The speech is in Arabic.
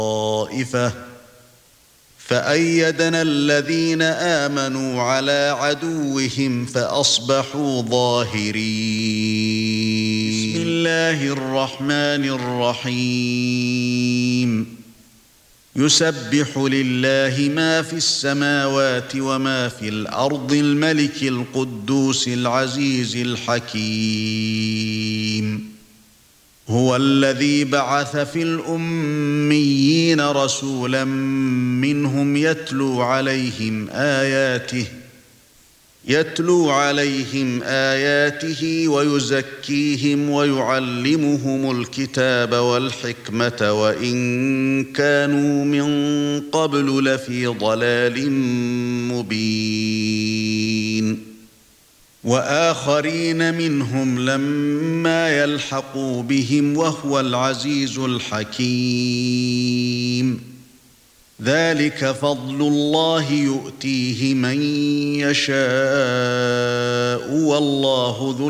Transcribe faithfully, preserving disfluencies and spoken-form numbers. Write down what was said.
طائفة فأيدنا الذين آمنوا على عدوهم فأصبحوا ظاهرين. بسم الله الرحمن الرحيم. يسبح لله ما في السماوات وما في الأرض الملك القدوس العزيز الحكيم. هو الذي بعث في الأميين رسولا منهم يتلو عليهم آياته يتلو عليهم آياته ويزكيهم ويعلمهم الكتاب والحكمة وإن كانوا من قبل لفي ضلال مبين. وآخرين منهم لما يلحقوا بهم وهو العزيز الحكيم. ذلك فضل الله يؤتيه من يشاء والله ذو